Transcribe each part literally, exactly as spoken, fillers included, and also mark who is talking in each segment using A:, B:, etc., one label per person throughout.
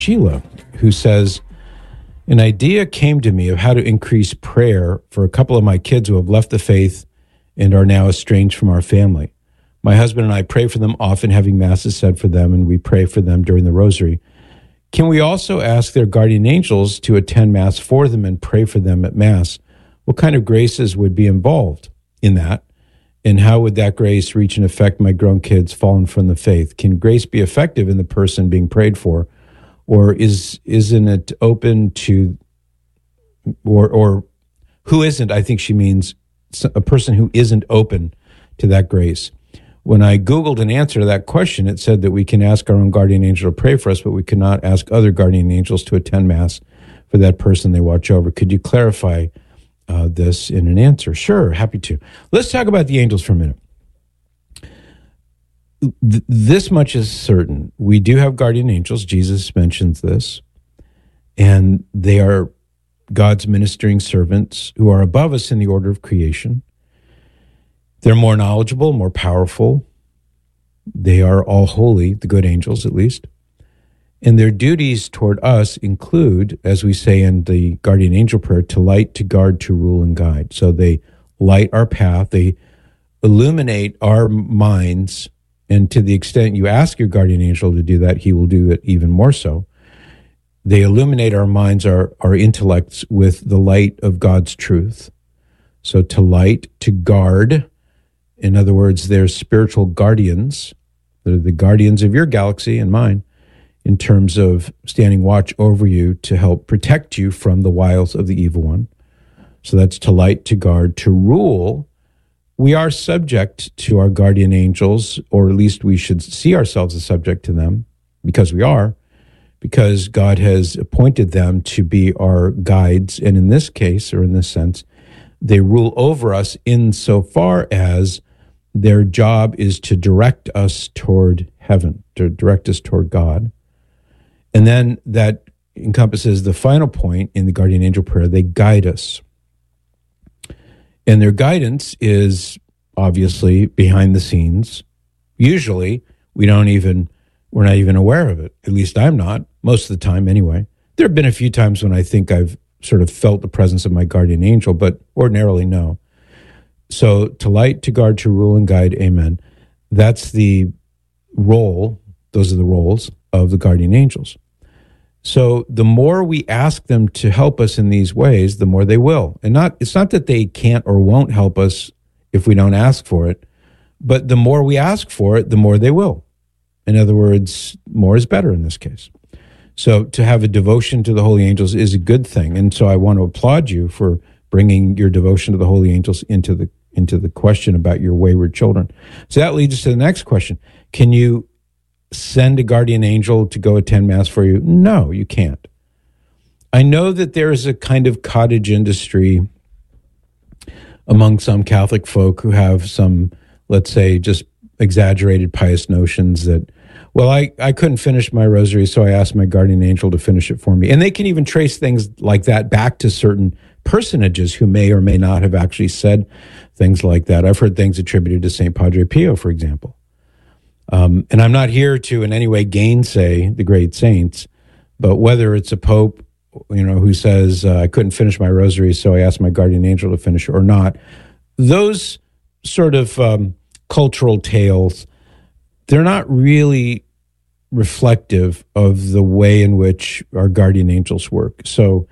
A: Sheila, who says, an idea came to me of how to increase prayer for a couple of my kids who have left the faith and are now estranged from our family. My husband and I pray for them often, having masses said for them, and we pray for them during the rosary. Can we also ask their guardian angels to attend Mass for them and pray for them at Mass? What kind of graces would be involved in that? And how would that grace reach and affect my grown kids fallen from the faith? Can grace be effective in the person being prayed for? Or is, isn't it open to, or, or who isn't, I think she means a person who isn't open to that grace. When I Googled an answer to that question, it said that we can ask our own guardian angel to pray for us, but we cannot ask other guardian angels to attend Mass for that person they watch over. Could you clarify uh, this in an answer? Sure, happy to. Let's talk about the angels for a minute. Th- this much is certain. We do have guardian angels. Jesus mentions this. And they are God's ministering servants who are above us in the order of creation. They're more knowledgeable, more powerful. They are all holy, the good angels at least. And their duties toward us include, as we say in the guardian angel prayer, to light, to guard, to rule, and guide. So they light our path. They illuminate our minds. And to the extent you ask your guardian angel to do that, he will do it even more so. They illuminate our minds, our, our intellects with the light of God's truth. So to light, to guard. In other words, they're spiritual guardians. They're the guardians of your galaxy and mine in terms of standing watch over you to help protect you from the wiles of the evil one. So that's to light, to guard, to rule. We are subject to our guardian angels, or at least we should see ourselves as subject to them, because we are, because God has appointed them to be our guides. And in this case, or in this sense, they rule over us insofar as their job is to direct us toward heaven, to direct us toward God. And then that encompasses the final point in the guardian angel prayer. They guide us. And their guidance is obviously behind the scenes. Usually, we don't even, we're not even aware of it. At least I'm not, most of the time anyway. There have been a few times when I think I've sort of felt the presence of my guardian angel, but ordinarily no. So to light, to guard, to rule, and guide, amen. That's the role, those are the roles of the guardian angels. So the more we ask them to help us in these ways, the more they will. And not it's not that they can't or won't help us if we don't ask for it, but the more we ask for it, the more they will. In other words, more is better in this case. So to have a devotion to the holy angels is a good thing. And so I want to applaud you for bringing your devotion to the holy angels into the into the question about your wayward children. So that leads us to the next question. Can you send a guardian angel to go attend Mass for you? No, you can't. I know that there is a kind of cottage industry among some Catholic folk who have some, let's say, just exaggerated pious notions that, well, I, I couldn't finish my rosary, so I asked my guardian angel to finish it for me. And they can even trace things like that back to certain personages who may or may not have actually said things like that. I've heard things attributed to Saint Padre Pio, for example. Um, and I'm not here to in any way gainsay the great saints, but whether it's a pope, you know, who says, uh, I couldn't finish my rosary, so I asked my guardian angel to finish it or not, those sort of um, cultural tales, they're not really reflective of the way in which our guardian angels work. So,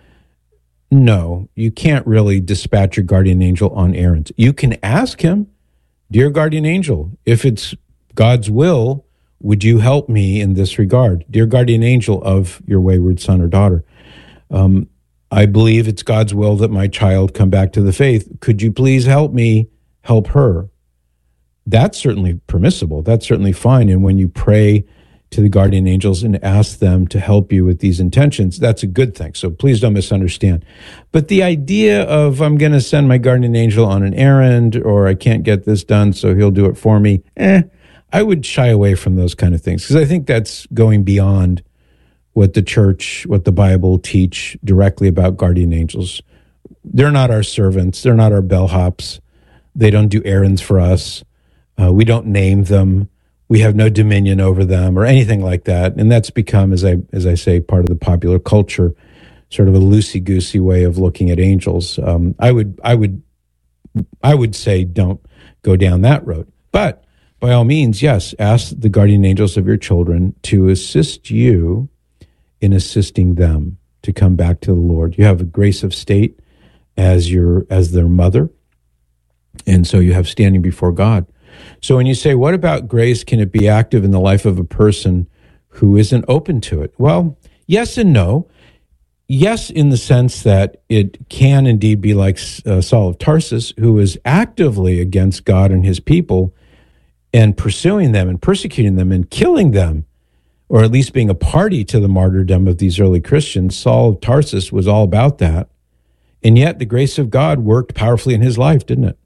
A: no, you can't really dispatch your guardian angel on errands. You can ask him, dear guardian angel, if it's God's will, would you help me in this regard? Dear guardian angel of your wayward son or daughter, um, I believe it's God's will that my child come back to the faith. Could you please help me help her? That's certainly permissible. That's certainly fine. And when you pray to the guardian angels and ask them to help you with these intentions, that's a good thing. So please don't misunderstand. But the idea of I'm going to send my guardian angel on an errand, or I can't get this done, so he'll do it for me, eh, I would shy away from those kind of things, because I think that's going beyond what the church, what the Bible teach directly about guardian angels. They're not our servants. They're not our bellhops. They don't do errands for us. Uh, we don't name them. we have no dominion over them or anything like that. And that's become, as I as I say, part of the popular culture, sort of a loosey-goosey way of looking at angels. Um, I would I would I would say don't go down that road. But by all means, yes, ask the guardian angels of your children to assist you in assisting them to come back to the Lord. You have a grace of state as your as their mother, and so you have standing before God. So when you say, what about grace? Can it be active in the life of a person who isn't open to it? Well, yes and no. Yes, in the sense that it can indeed be like uh, Saul of Tarsus, who was actively against God and his people and pursuing them and persecuting them and killing them, or at least being a party to the martyrdom of these early Christians. Saul of Tarsus was all about that. And yet the grace of God worked powerfully in his life, didn't it?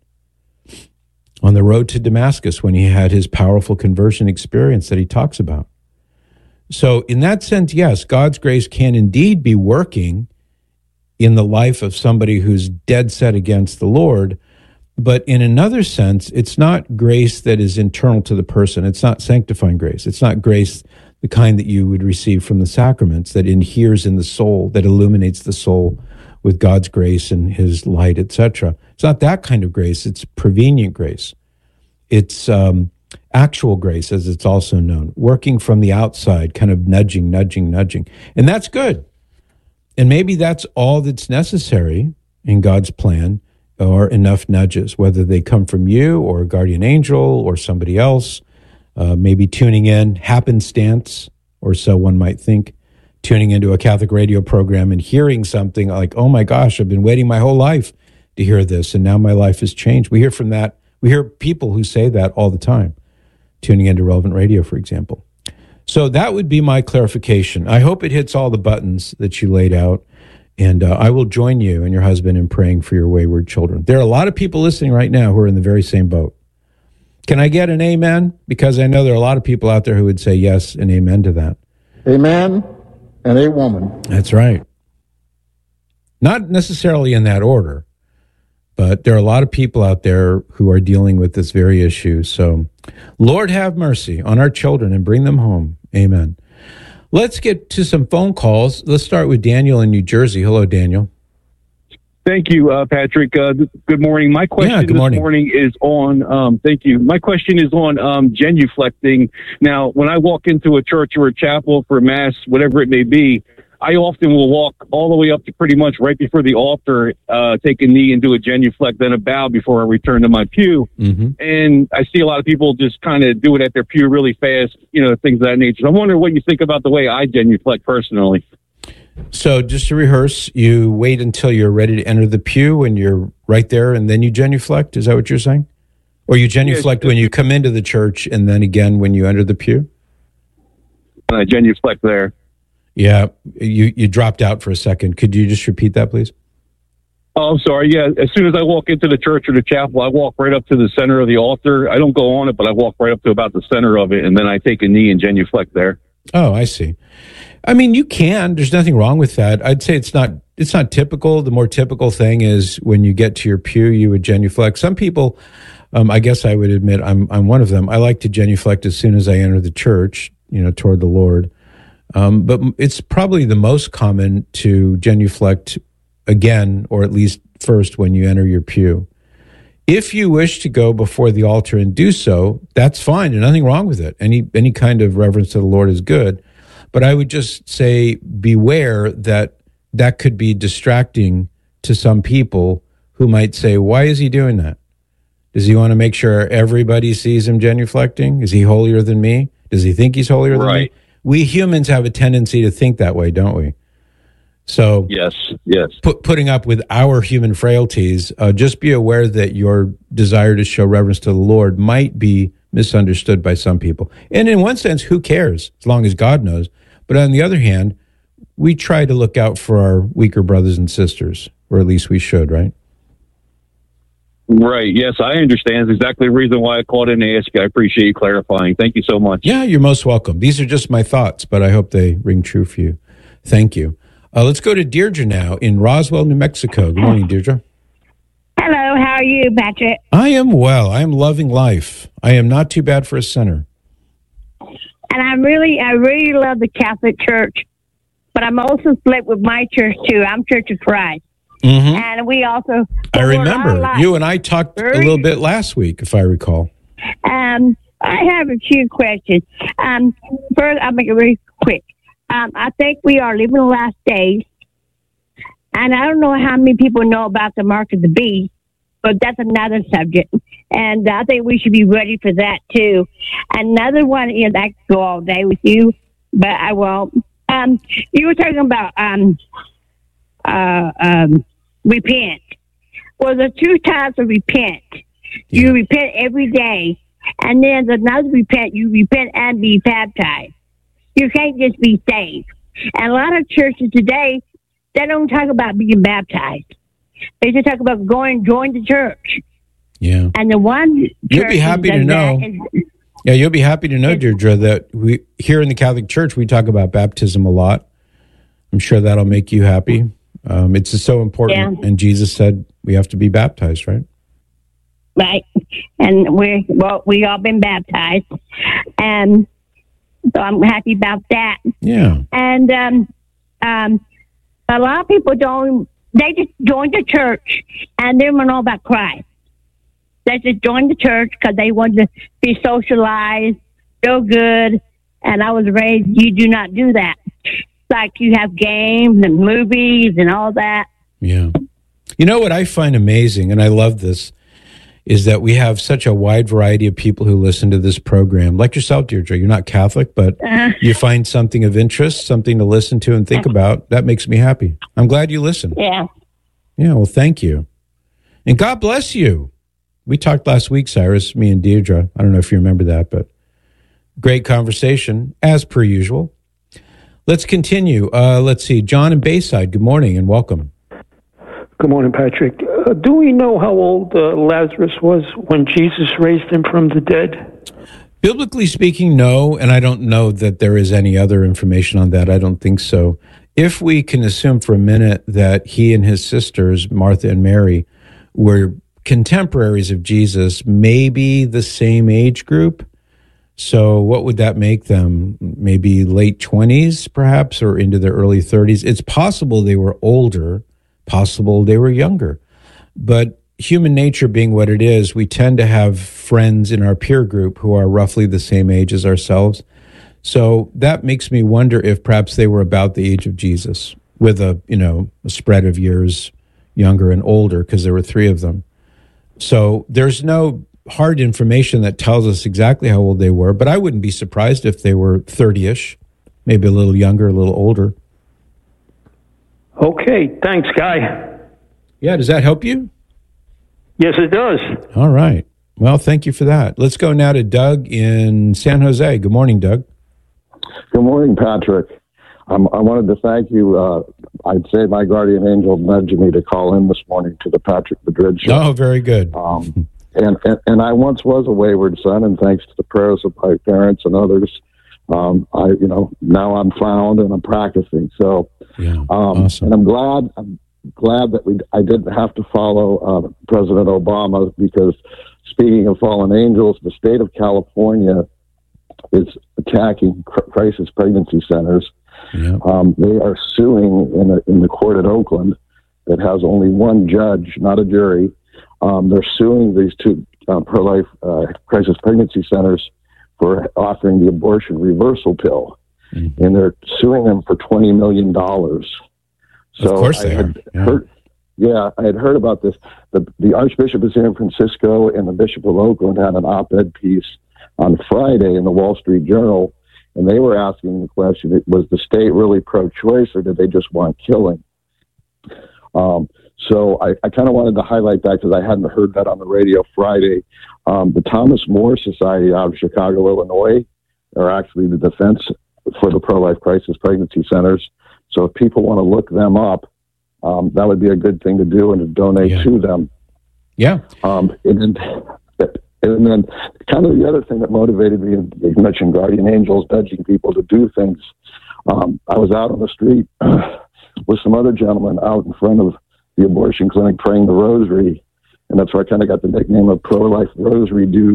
A: On the road to Damascus, when he had his powerful conversion experience that he talks about. So in that sense, yes, God's grace can indeed be working in the life of somebody who's dead set against the Lord. But in another sense, it's not grace that is internal to the person. It's not sanctifying grace. It's not grace the kind that you would receive from the sacraments, that inheres in the soul, that illuminates the soul with God's grace and his light, et cetera. It's not that kind of grace. It's prevenient grace. It's um, actual grace, as it's also known, working from the outside, kind of nudging, nudging, nudging. And that's good. And maybe that's all that's necessary in God's plan, or enough nudges, whether they come from you or a guardian angel or somebody else, uh, maybe tuning in, happenstance, or so one might think, tuning into a Catholic radio program and hearing something like, oh my gosh, I've been waiting my whole life to hear this, and now my life has changed. We hear from that. We hear people who say that all the time, tuning into Relevant Radio, for example. So that would be my clarification. I hope it hits all the buttons that you laid out, and uh, I will join you and your husband in praying for your wayward children. There are a lot of people listening right now who are in the very same boat. Can I get an amen? Because I know there are a lot of people out there who would say yes and amen to that.
B: Amen. And a woman.
A: That's right. Not necessarily in that order, but there are a lot of people out there who are dealing with this very issue. So, Lord, have mercy on our children and bring them home. Amen. Let's get to some phone calls. Let's start with Daniel in New Jersey. Hello, Daniel.
C: Thank you, uh, Patrick. Uh, good morning. My question
A: yeah, good
C: this
A: morning.
C: morning is on, um, thank you. My question is on um, genuflecting. Now, when I walk into a church or a chapel for Mass, whatever it may be, I often will walk all the way up to pretty much right before the altar, uh, take a knee and do a genuflect, then a bow before I return to my pew. Mm-hmm. And I see a lot of people just kind of do it at their pew really fast, you know, things of that nature. So I wonder what you think about the way I genuflect personally.
A: So just to rehearse, you wait until you're ready to enter the pew and you're right there and then you genuflect? Is that what you're saying? Or you genuflect yeah, when you come into the church and then again when you enter the pew?
C: I genuflect there.
A: Yeah, you, you dropped out for a second. Could you just repeat that, please?
C: Oh, I'm sorry. Yeah, as soon as I walk into the church or the chapel, I walk right up to the center of the altar. I don't go on it, but I walk right up to about the center of it, and then I take a knee and genuflect there.
A: Oh, I see. I mean, you can. There's nothing wrong with that. I'd say it's not it's not typical. The more typical thing is when you get to your pew, you would genuflect. Some people, um, I guess I would admit I'm I'm one of them. I like to genuflect as soon as I enter the church, you know, toward the Lord. Um, but it's probably the most common to genuflect again, or at least first when you enter your pew. If you wish to go before the altar and do so, that's fine. There's nothing wrong with it. Any any kind of reverence to the Lord is good. But I would just say beware that that could be distracting to some people who might say, why is he doing that? Does he want to make sure everybody sees him genuflecting? Is he holier than me? Does he think he's holier than
C: right.
A: me? We humans have a tendency to think that way, don't we? So
C: yes, yes.
A: Put, putting up with our human frailties, uh, just be aware that your desire to show reverence to the Lord might be misunderstood by some people. And in one sense, who cares, as long as God knows? But on the other hand, we try to look out for our weaker brothers and sisters, or at least we should, right?
C: Right. Yes, I understand. It's exactly the reason why I called in to ask you. I appreciate you clarifying. Thank you so much.
A: Yeah, you're most welcome. These are just my thoughts, but I hope they ring true for you. Thank you. Uh, let's go to Deirdre now in Roswell, New Mexico. Good morning, Deirdre.
D: Hello, how are you, Patrick?
A: I am well. I am loving life. I am not too bad for a sinner.
D: And I really, I really love the Catholic Church, but I'm also split with my church too. I'm Church of Christ.
A: Mm-hmm.
D: And we also...
A: I remember. You and I talked very, a little bit last week, if I recall.
D: Um, I have a few questions. Um, first, I'll make it really quick. Um, I think we are living the last days. And I don't know how many people know about the mark of the beast, but that's another subject. And I think we should be ready for that, too. Another one is, I could go all day with you, but I won't. Um, you were talking about um, uh, um, repent. Well, there's two types of repent. You yeah. repent every day, and then there's another repent. You repent and be baptized. You can't just be saved. And a lot of churches today, they don't talk about being baptized. They just talk about going, join the church.
A: Yeah.
D: And the one
A: you'll be happy to know. Is, yeah, you'll be happy to know, Deirdre, that we here in the Catholic Church we talk about baptism a lot. I'm sure that'll make you happy. Um, it's just so important. Yeah. And Jesus said we have to be baptized, right?
D: Right. And we're well, we all been baptized, and so I'm happy about that.
A: Yeah.
D: And um, um, a lot of people don't. They just join the church and they don't know about Christ. They just join the church because they want to be socialized, feel good. And I was raised, you do not do that. It's like you have games and movies and all that.
A: Yeah. You know what I find amazing, and I love this, is that we have such a wide variety of people who listen to this program. Like yourself, Deirdre, you're not Catholic, but uh, you find something of interest, something to listen to and think about. That makes me happy. I'm glad you listen.
D: Yeah.
A: Yeah, well, thank you. And God bless you. We talked last week, Cyrus, me and Deirdre. I don't know if you remember that, but great conversation, as per usual. Let's continue. Uh, let's see. John in Bayside, good morning and welcome.
E: Good morning, Patrick. Uh, do we know how old uh, Lazarus was when Jesus raised him from the dead?
A: Biblically speaking, no, and I don't know that there is any other information on that. I don't think so. If we can assume for a minute that he and his sisters, Martha and Mary, were contemporaries of Jesus, maybe the same age group. So what would that make them? Maybe late twenties, perhaps, or into their early thirties. It's possible they were older, possible they were younger. But human nature being what it is, we tend to have friends in our peer group who are roughly the same age as ourselves. So that makes me wonder if perhaps they were about the age of Jesus, with a, you know, a spread of years younger and older, because there were three of them. So there's no hard information that tells us exactly how old they were, but I wouldn't be surprised if they were thirty-ish, maybe a little younger, a little older.
E: Okay, thanks, Guy.
A: Yeah, does that help you?
E: Yes, it does.
A: All right. Well, thank you for that. Let's go now to Doug in San Jose. Good morning, Doug.
B: Good morning, Patrick. Um, I wanted to thank you. Uh, I'd say my guardian angel nudged me to call in this morning to the Patrick Madrid show.
A: Oh, very good.
B: Um, and, and, and I once was a wayward son, and thanks to the prayers of my parents and others, um, I, you know, now I'm found and I'm practicing. So,
A: yeah,
B: um,
A: awesome.
B: And I'm glad, I'm glad that we, I didn't have to follow uh, President Obama, because speaking of fallen angels, the state of California is attacking cr- crisis pregnancy centers.
A: Yeah.
B: Um, they are suing in, a, in the court at Oakland that has only one judge, not a jury. Um, they're suing these two uh, pro-life uh, crisis pregnancy centers for offering the abortion reversal pill. Mm-hmm. And they're suing them for twenty million dollars. So
A: of course they
B: I had
A: are. Yeah.
B: Heard, yeah, I had heard about this. The, the Archbishop of San Francisco and the Bishop of Oakland had an op-ed piece on Friday in the Wall Street Journal, and they were asking the question, was the state really pro-choice, or did they just want killing? Um, so I, I kind of wanted to highlight that because I hadn't heard that on the radio Friday. Um, the Thomas More Society out of Chicago, Illinois, are actually the defense for the pro-life crisis pregnancy centers. So if people want to look them up, um, that would be a good thing to do, and to donate
A: yeah.
B: to them.
A: Yeah.
B: Um, and then, and then kind of the other thing that motivated me, and you mentioned guardian angels nudging people to do things. Um, I was out on the street with some other gentlemen out in front of the abortion clinic praying the rosary. And that's where I kind of got the nickname of pro-life rosary dude,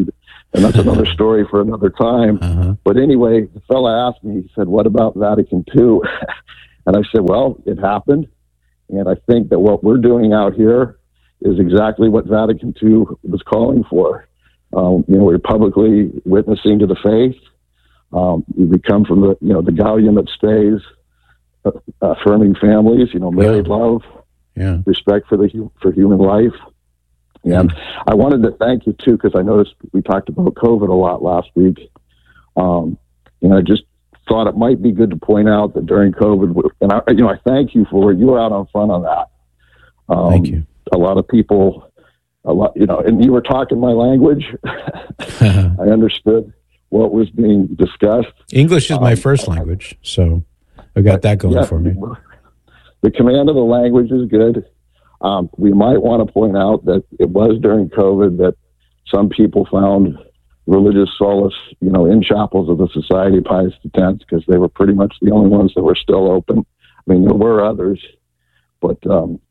B: and that's another story for another time.
A: Uh-huh.
B: But anyway, the fella asked me, he said, what about Vatican two? And I said, well, it happened. And I think that what we're doing out here is exactly what Vatican two was calling for. Um, you know, we're publicly witnessing to the faith. Um, we come from the, you know, the Gaudium et Spes, uh, affirming families, you know, married
A: yeah.
B: love,
A: yeah.
B: respect for the for human life. And yeah. I wanted to thank you too, because I noticed we talked about COVID a lot last week. Um, and I just thought it might be good to point out that during COVID, and I, you know, I thank you for you were out on front on that. Um,
A: thank you.
B: A lot of people, a lot, you know, and you were talking my language. I understood what was being discussed.
A: English is my
B: um,
A: first language, so I got that going
B: yeah,
A: for me.
B: The command of the language is good. Um, we might want to point out that it was during COVID that some people found religious solace, you know, in chapels of the Society of Pius X, because they were pretty much the only ones that were still open. I mean, there were others, but um,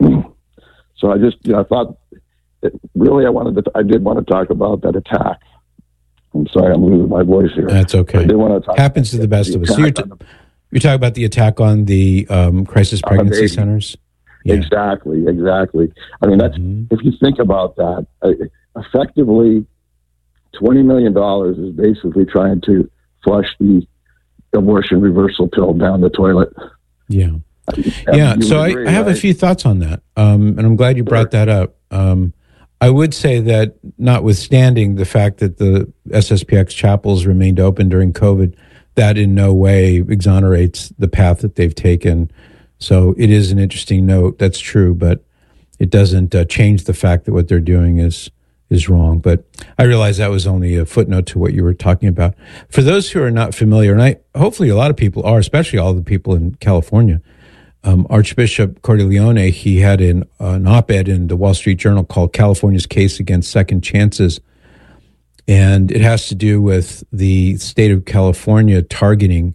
B: so I just, you know, I thought it, really I wanted to, I did want to talk about that attack. I'm sorry, I'm losing my voice here.
A: That's okay.
B: I did want to talk
A: Happens to the best of us. So you're, t- you're talking about the attack on the um, crisis pregnancy uh, centers?
B: Yeah. Exactly, exactly. I mean, that's mm-hmm. if you think about that, uh, effectively, twenty million dollars is basically trying to flush the abortion reversal pill down the toilet.
A: Yeah. Yeah. So agree, I, I have right? a few thoughts on that. Um, and I'm glad you brought sure. that up. Um, I would say that notwithstanding the fact that the S S P X chapels remained open during COVID, that in no way exonerates the path that they've taken. So it is an interesting note. That's true, but it doesn't uh, change the fact that what they're doing is is wrong. But I realize that was only a footnote to what you were talking about. For those who are not familiar, and I hopefully a lot of people are, especially all the people in California, um, Archbishop Cordileone, he had an, an op-ed in the Wall Street Journal called California's Case Against Second Chances. And it has to do with the state of California targeting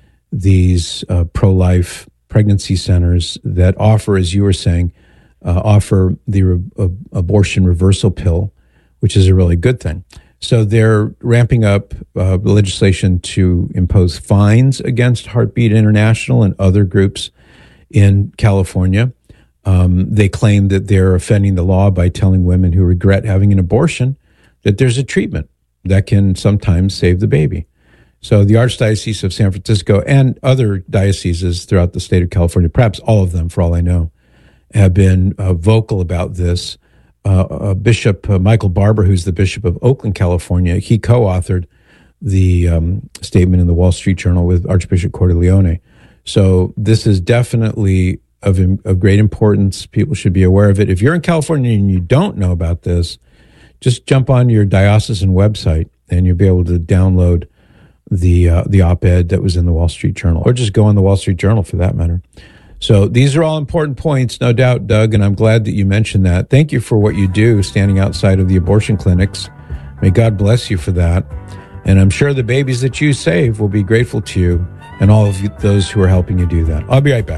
A: these uh, pro-life pregnancy centers that offer, as you were saying, uh, offer the re- uh, abortion reversal pill, which is a really good thing. So they're ramping up uh, legislation to impose fines against Heartbeat International and other groups in California. Um, they claim that they're offending the law by telling women who regret having an abortion that there's a treatment that can sometimes save the baby. So the Archdiocese of San Francisco and other dioceses throughout the state of California, perhaps all of them for all I know, have been uh, vocal about this. Uh, uh, Bishop uh, Michael Barber, who's the Bishop of Oakland, California, he co-authored the um, statement in the Wall Street Journal with Archbishop Cordileone. So this is definitely of, of great importance. People should be aware of it. If you're in California and you don't know about this, just jump on your diocesan website and you'll be able to download the uh, the op-ed that was in the Wall Street Journal, or just go on the Wall Street Journal for that matter. So these are all important points, no doubt, Doug, and I'm glad that you mentioned that. Thank you for what you do standing outside of the abortion clinics. May God bless you for that. And I'm sure the babies that you save will be grateful to you and all of you, those who are helping you do that. I'll be right back.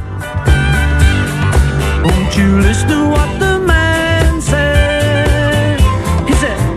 F: Won't you listen to what the man said? He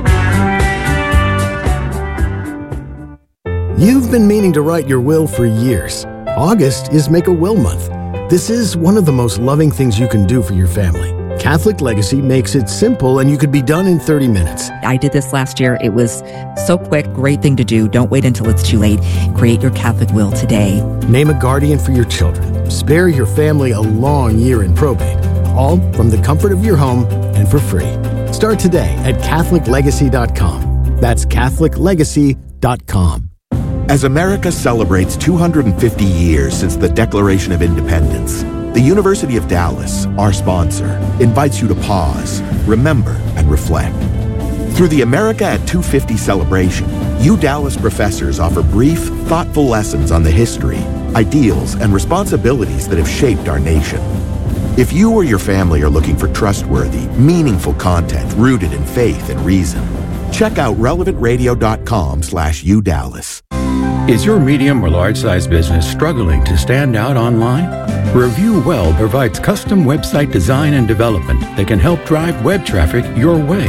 F: said,
G: You've been meaning to write your will for years. August is Make a Will Month. This is one of the most loving things you can do for your family. Catholic Legacy makes it simple, and you could be done in thirty minutes.
H: I did this last year. It was so quick. Great thing to do. Don't wait until it's too late. Create your Catholic will today.
G: Name a guardian for your children. Spare your family a long year in probate. All from the comfort of your home and for free. Start today at Catholic Legacy dot com. That's Catholic Legacy dot com.
I: As America celebrates two hundred fifty years since the Declaration of Independence, the University of Dallas, our sponsor, invites you to pause, remember, and reflect. Through the America at two fifty celebration, U Dallas professors offer brief, thoughtful lessons on the history, ideals, and responsibilities that have shaped our nation. If you or your family are looking for trustworthy, meaningful content rooted in faith and reason, check out relevant radio dot com slash U Dallas.
J: Is your medium or large-size business struggling to stand out online? Review Well provides custom website design and development that can help drive web traffic your way.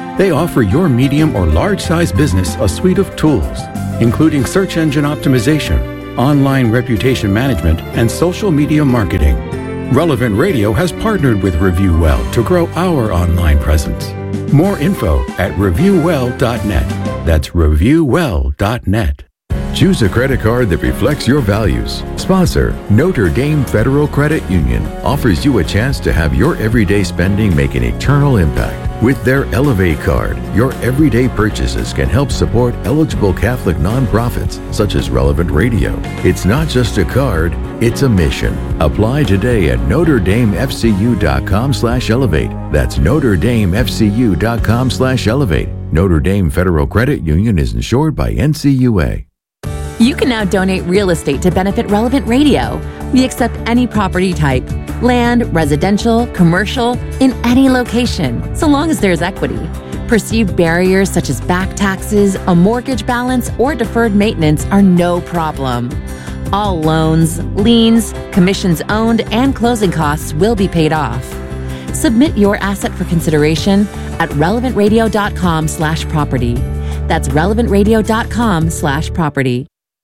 J: They offer your medium or large-size business a suite of tools, including search engine optimization, online reputation management, and social media marketing. Relevant Radio has partnered with ReviewWell to grow our online presence. More info at review well dot net. That's review well dot net.
K: Choose a credit card that reflects your values. Sponsor, Notre Dame Federal Credit Union offers you a chance to have your everyday spending make an eternal impact. With their Elevate card, your everyday purchases can help support eligible Catholic nonprofits such as Relevant Radio. It's not just a card, it's a mission. Apply today at Notre Dame F C U dot com slash elevate. That's Notre Dame F C U dot com slash elevate. Notre Dame Federal Credit Union is insured by N C U A.
L: You can now donate real estate to benefit Relevant Radio. We accept any property type, land, residential, commercial, in any location, so long as there's equity. Perceived barriers such as back taxes, a mortgage balance, or deferred maintenance are no problem. All loans, liens, commissions owned, and closing costs will be paid off. Submit your asset for consideration at relevant radio dot com slash property. That's relevant radio dot com slash property.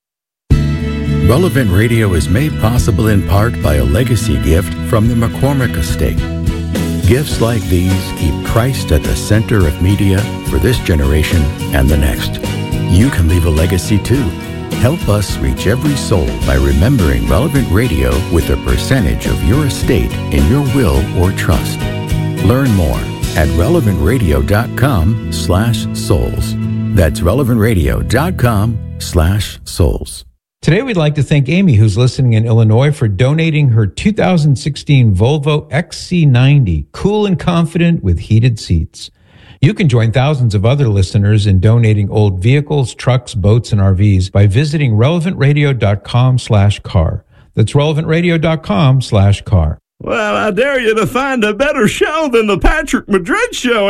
J: Relevant Radio is made possible in part by a legacy gift from the McCormick Estate. Gifts like these keep Christ at the center of media for this generation and the next. You can leave a legacy too. Help us reach every soul by remembering Relevant Radio with a percentage of your estate in your will or trust. Learn more at relevant radio dot com slash souls. That's relevant radio dot com slash souls.
A: Today, we'd like to thank Amy, who's listening in Illinois, for donating her two thousand sixteen Volvo X C ninety, cool and confident with heated seats. You can join thousands of other listeners in donating old vehicles, trucks, boats, and R Vs by visiting relevant radio dot com slash car. That's relevant radio dot com slash car.
M: Well, I dare you to find a better show than the Patrick Madrid Show,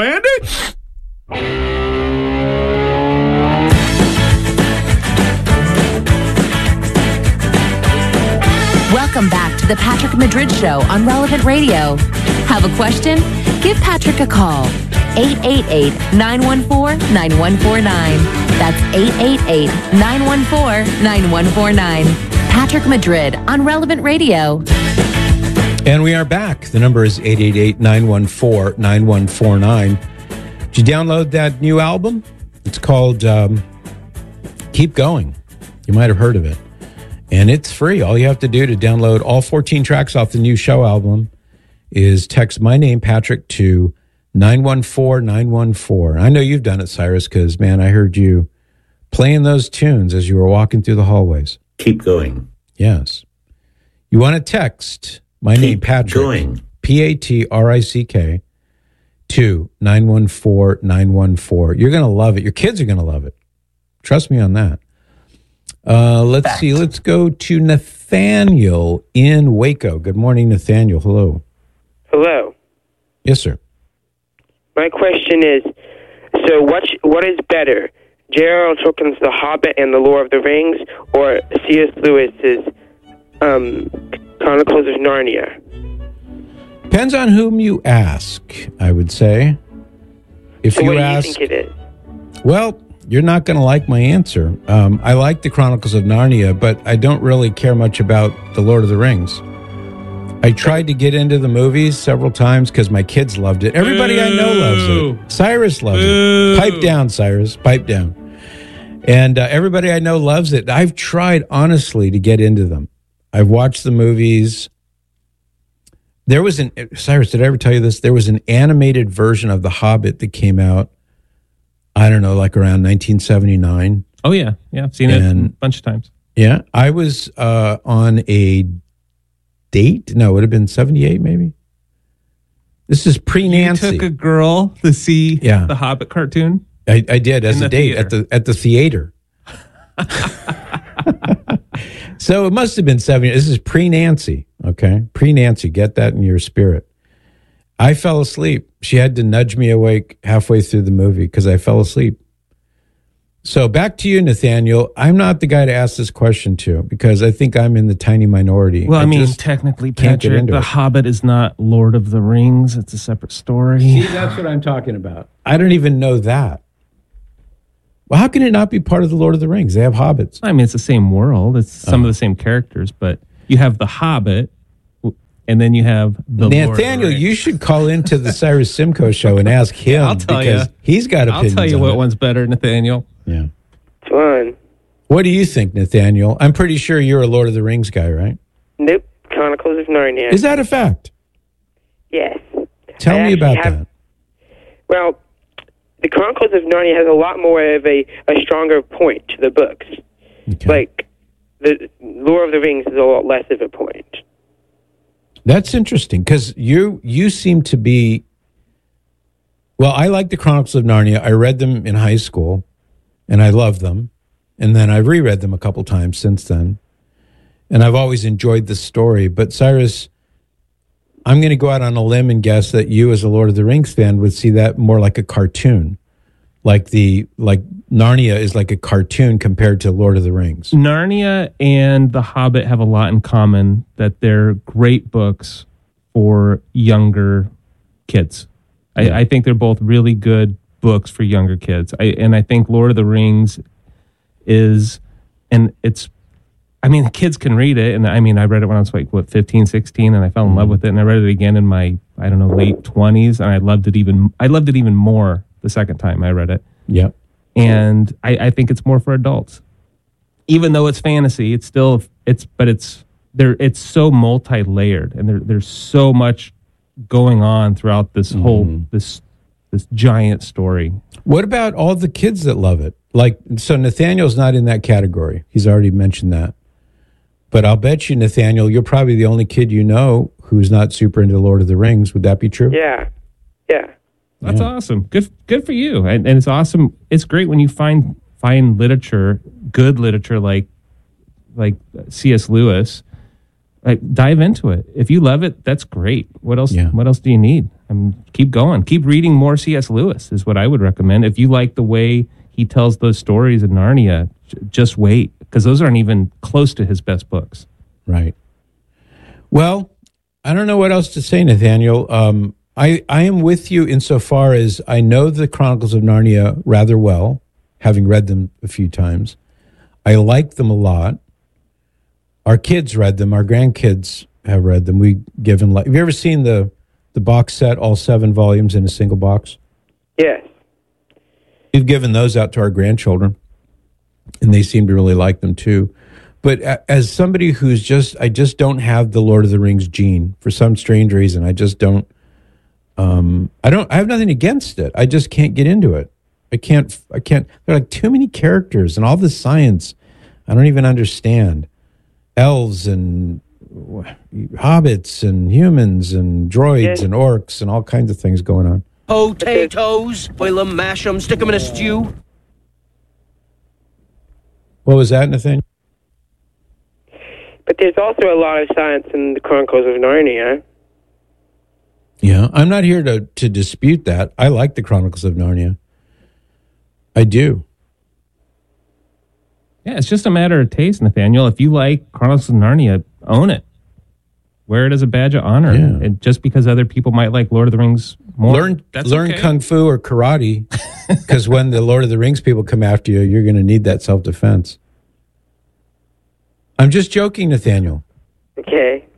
M: Andy.
L: Welcome back to the Patrick Madrid Show on Relevant Radio. Have a question? Give Patrick a call. eight eight eight, nine one four, nine one four nine. That's eight eight eight, nine one four, nine one four nine. Patrick Madrid on Relevant Radio.
A: And we are back. The number is eight eight eight, nine one four, nine one four nine. Did you download that new album? It's called um, Keep Going. You might have heard of it. And it's free. All you have to do to download all fourteen tracks off the new show album is text my name, Patrick, to nine one four nine one four. I know you've done it, Cyrus, because, man, I heard you playing those tunes as you were walking through the hallways.
N: Keep going.
A: Yes. You want to text my
N: Keep
A: name, Patrick,
N: going.
A: P A T R I C K, to nine one four nine one four. You're going to love it. Your kids are going to love it. Trust me on that. Uh, let's Fact. see. Let's go to Nathaniel in Waco. Good morning, Nathaniel. Hello.
O: Hello.
A: Yes, sir.
O: My question is, so what what is better, J R L Tolkien's The Hobbit and the Lord of the Rings, or C S Lewis's um, Chronicles of Narnia?
A: Depends on whom you ask, I would say. If
O: so
A: you
O: what do
A: ask,
O: you think it is?
A: Well, you're not going to like my answer. Um, I like the Chronicles of Narnia, but I don't really care much about the Lord of the Rings. I tried to get into the movies several times because my kids loved it. Everybody Boo. I know loves it. Cyrus loves Boo. it. Pipe down, Cyrus. Pipe down. And uh, everybody I know loves it. I've tried, honestly, to get into them. I've watched the movies. There was an... Cyrus, did I ever tell you this? There was an animated version of The Hobbit that came out, I don't know, like around nineteen seventy-nine.
P: Oh, yeah. Yeah, I've seen and, it a bunch of times.
A: Yeah. I was uh, on a date. No, it would have been seventy-eight, maybe. This is pre-Nancy.
P: You took a girl to see
A: yeah.
P: the Hobbit cartoon?
A: I, I did, as
P: In
A: a date theater. at the at the theater. So it must have been seventy. This is pre-Nancy, okay? Pre-Nancy. Get that in your spirit. I fell asleep. She had to nudge me awake halfway through the movie because I fell asleep. So back to you, Nathaniel. I'm not the guy to ask this question to because I think I'm in the tiny minority.
P: Well, I, I mean,
A: just
P: technically,
A: can't get
P: Patrick,
A: into
P: The
A: it.
P: Hobbit is not Lord of the Rings. It's a separate story.
A: See, that's what I'm talking about. I don't even know that. Well, how can it not be part of the Lord of the Rings? They have hobbits.
P: I mean, it's the same world. It's some
A: Oh.
P: of the same characters, but you have the Hobbit, and then you have the Lord of the
A: Nathaniel,
P: Rings.
A: you should call into the Cyrus Simcoe show and ask him
P: I'll tell
A: because
P: you.
A: he's got
P: I'll
A: opinions.
P: tell you
A: on
P: what
A: it.
P: one's better, Nathaniel.
A: Yeah.
O: Fun.
A: What do you think, Nathaniel? I'm pretty sure you're a Lord of the Rings guy, right?
O: Nope. Chronicles of Narnia.
A: Is that a fact?
O: Yes.
A: Tell
O: I
A: me about
O: actually have-
A: that.
O: Well, the Chronicles of Narnia has a lot more of a, a stronger point to the books. Like, the Lord of the Rings is a lot less of a point.
A: That's interesting because you you seem to be. Well, I like the Chronicles of Narnia. I read them in high school, and I loved them. And then I've reread them a couple times since then, and I've always enjoyed the story. But Cyrus, I'm going to go out on a limb and guess that you, as a Lord of the Rings fan, would see that more like a cartoon, like the like Narnia is like a cartoon compared to Lord of the Rings.
P: Narnia and The Hobbit have a lot in common, that they're great books for younger kids. I, I think they're both really good books for younger kids. I, and I think Lord of the Rings is, and it's, I mean, kids can read it. And I mean, I read it when I was like, what, fifteen, sixteen, and I fell in love with it. And I read it again in my, I don't know, late twenties. And I loved it even, I loved it even more the second time I read it.
A: Yep.
P: And I, I think it's more for adults. Even though it's fantasy, it's still, it's, but it's, there, it's so multi-layered, and there, there's so much going on throughout this whole, this, this giant story.
A: What about all the kids that love it? Like, so Nathaniel's not in that category. He's already mentioned that. But I'll bet you, Nathaniel, you're probably the only kid you know who's not super into Lord of the Rings. Would that be true?
O: Yeah. Yeah.
P: That's awesome. Good, good for you. And, and it's awesome. It's great when you find find literature, good literature like like C S Lewis. Like, dive into it. If you love it, that's great. What else?
A: Yeah.
P: What else do you need? I mean, keep going. Keep reading more C S Lewis is what I would recommend. If you like the way he tells those stories in Narnia, j- just wait, because those aren't even close to his best books.
A: Right. Well, I don't know what else to say, Nathaniel. Um, I, I am with you insofar as I know the Chronicles of Narnia rather well, having read them a few times. I like them a lot. Our kids read them. Our grandkids have read them. We given like. Have you ever seen the the box set, all seven volumes in a single box?
O: Yes.
A: We've given those out to our grandchildren, and they seem to really like them too. But a- as somebody who's just, I just don't have the Lord of the Rings gene for some strange reason. I just don't. Um, I don't. I have nothing against it. I just can't get into it. I can't. I can't. There are like too many characters and all the science. I don't even understand. Elves and hobbits and humans and droids and orcs and all kinds of things going on.
N: Potatoes, boil them, mash them, stick them in a stew.
A: What was that, Nathaniel?
O: But there's also a lot of science in the Chronicles of Narnia.
A: Yeah, I'm not here to, to dispute that. I like the Chronicles of Narnia. I do.
P: Yeah, it's just a matter of taste, Nathaniel. If you like Chronicles of Narnia, own it. Wear it as a badge of honor.
A: Yeah.
P: And just because other people might like Lord of the Rings more,
A: learn
P: that's
A: learn
P: okay.
A: kung fu or karate, because when the Lord of the Rings people come after you, you're going to need that self defense. I'm just joking, Nathaniel.
O: Okay.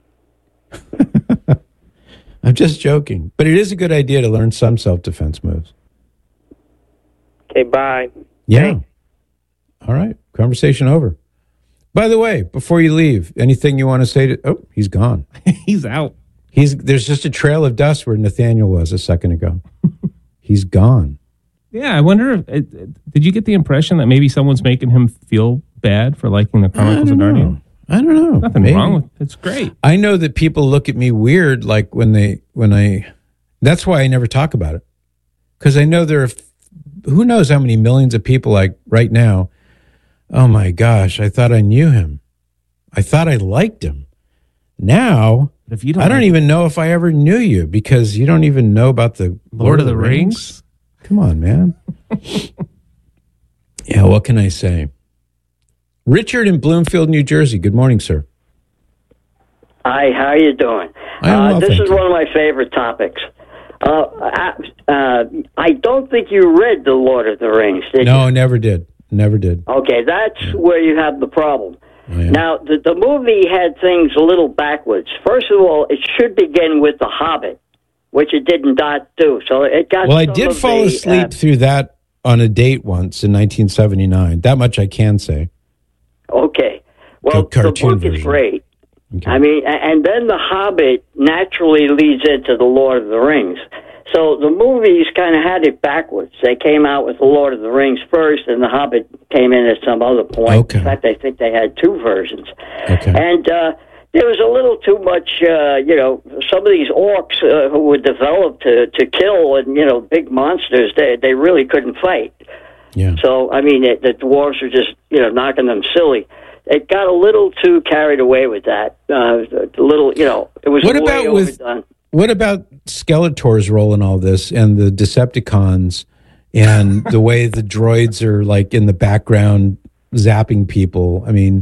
A: I'm just joking, but it is a good idea to learn some self defense moves.
O: Okay, bye.
A: Yeah. All right. Conversation over. By the way, before you leave, anything you want to say to? Oh, he's gone.
P: He's out.
A: He's there's just a trail of dust where Nathaniel was a second ago. He's gone.
P: Yeah, I wonder if it, it- did you get the impression that maybe someone's making him feel bad for liking the Chronicles of Narnia?
A: I don't know.
P: Nothing
A: Maybe.
P: wrong with it. It's great.
A: I know that people look at me weird, like when they when I. That's why I never talk about it, because I know there are. Who knows how many millions of people like right now. Oh my gosh! I thought I knew him. I thought I liked him. Now
P: If you don't
A: I don't
P: like-
A: even know if I ever knew you because you don't even know about the Lord,
P: Lord of the Rings?
A: Come on, man. Yeah, what can I say? Richard in Bloomfield, New Jersey. Good morning, sir.
Q: Hi, how are you doing?
A: I am
Q: uh,
A: well,
Q: this
A: thank
Q: is
A: you.
Q: one of my favorite topics. Uh, I, uh, I don't think you read The Lord of the Rings, did
A: No,
Q: you?
A: never did. Never did.
Q: Okay, that's
A: Yeah.
Q: where you have the problem.
A: Oh, yeah.
Q: Now, the, the movie had things a little backwards. First of all, it should begin with The Hobbit, which it did not do. So it got.
A: Well, I
Q: some
A: did
Q: of
A: fall
Q: the,
A: asleep
Q: uh,
A: through that on a date once in nineteen seventy-nine. That much I can say.
Q: Okay. Well,
A: The cartoon
Q: the book is
A: version.
Q: great. I mean, a- and then The Hobbit naturally leads into The Lord of the Rings. So the movies kind of had it backwards. They came out with The Lord of the Rings first, and The Hobbit came in at some other point.
A: Okay.
Q: In fact, I think they had two versions.
A: Okay.
Q: And uh, there was a little too much, uh, you know, some of these orcs uh, who were developed to, to kill and, you know, big monsters, they, they really couldn't fight.
A: Yeah.
Q: So, I mean, it, the dwarves were just, you know, knocking them silly. It got a little too carried away with that. Uh, a little, you know, it was
A: What
Q: way
A: about with-
Q: overdone.
A: What about Skeletor's role in all this and the Decepticons and the way the droids are like in the background zapping people? I mean,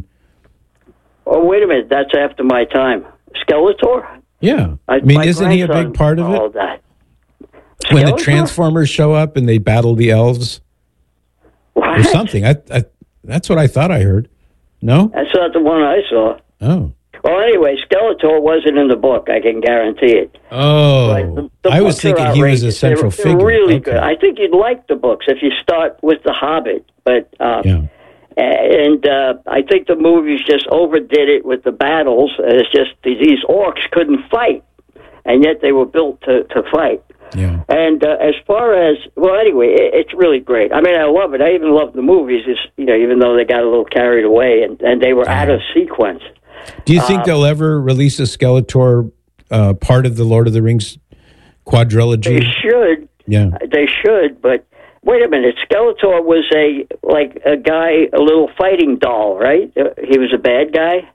Q: Oh, wait a minute. That's after my time. Skeletor?
A: yeah.
Q: I,
A: I mean,
Q: my
A: isn't he a
Q: grandson
A: big part of it?
Q: followed That.
A: When the
Q: Skeletor?
A: Transformers show up and they battle the elves or something. I, I that's what I thought I heard. No?
Q: That's not the one I saw.
A: Oh.
Q: Well, anyway, Skeletor wasn't in the book. I can guarantee it.
A: Oh.
Q: Right, the- the
A: I was
Q: books are
A: thinking he was a
Q: outrageous.
A: central
Q: they're,
A: figure.
Q: They're really
A: Okay.
Q: good. I think you'd like the books if you start with The Hobbit. But uh,
A: Yeah.
Q: and uh, I think the movies just overdid it with the battles. It's just these orcs couldn't fight, and yet they were built to, to fight.
A: Yeah.
Q: And uh, as far as well, anyway, it, it's really great. I mean, I love it. I even love the movies. It's, you know, even though they got a little carried away and, and they were out of sequence.
A: Do you think
Q: Uh,
A: they'll ever release a Skeletor uh, part of the Lord of the Rings quadrilogy?
Q: They should.
A: Yeah.
Q: They should, but wait a minute. Skeletor was a like a guy, a little fighting doll, right? Uh, He was a bad guy.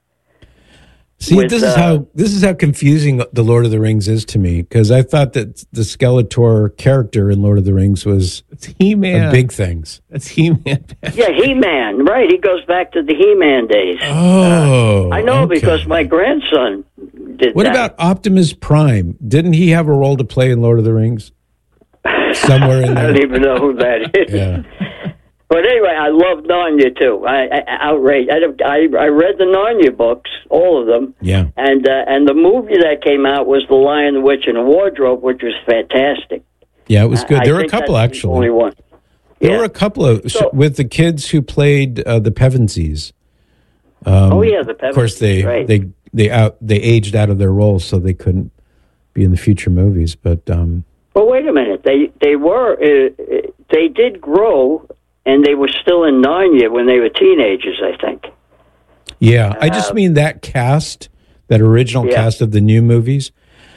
A: See,
Q: with,
A: this is
Q: uh,
A: how this is how confusing the Lord of the Rings is to me, because I thought that the Skeletor character in Lord of the Rings was
P: He-Man.
A: of big things.
P: That's He-Man.
Q: Yeah, He-Man, right? He goes back to the He-Man days.
A: Oh,
Q: I know
A: okay.
Q: because my grandson did
A: What
Q: that.
A: about Optimus Prime? Didn't he have a role to play in Lord of the Rings? Somewhere in
Q: I
A: there.
Q: don't even know who that is.
A: Yeah.
Q: But anyway, I love Narnia too. I, I outrage. I, I I read the Narnia books, all of them.
A: Yeah.
Q: And uh, and the movie that came out was The Lion, the Witch, and the Wardrobe, which was fantastic.
A: Yeah, it was good.
Q: I- I
A: There were a
Q: think
A: couple
Q: that's the
A: actually.
Q: only one.
A: There were a couple of
Q: So-
A: with the kids who played uh, the Pevensies. Um,
Q: Oh, yeah, the
A: Of course, they
Q: Pevensies, right.
A: they they out they aged out of their roles, so they couldn't be in the future movies. But um,
Q: But wait a minute, they they were uh, they did grow, and they were still in Narnia when they were teenagers, I think.
A: yeah, I just mean that cast, that original
Q: Yeah.
A: cast of the new movies.